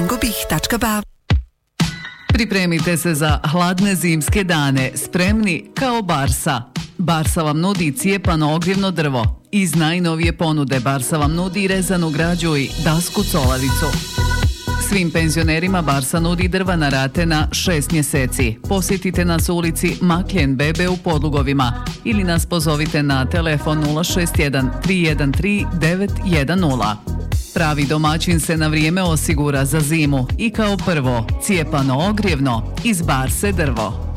mangobih.ba. Pripremite se za hladne zimske dane, spremni kao Barsa. Barsa vam nudi cijepano ogrjevno drvo. Iz najnovije ponude Barsa vam nudi rezanu građu i dasku colavicu. Svim penzionerima Barsa nudi drva na rate na 6 mjeseci. Posjetite nas u ulici Makljen Bebe u Podlugovima ili nas pozovite na telefon 061 313 910. Pravi domaćin se na vrijeme osigura za zimu i kao prvo cijepano ogrjevno iz Barse drvo.